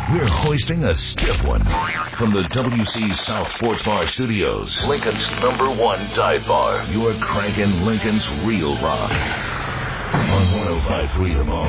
We're hoisting a stiff one from the WC South Sports Bar Studios. Lincoln's #1 dive bar. You're cranking Lincoln's real rock on 105.3 The Bone.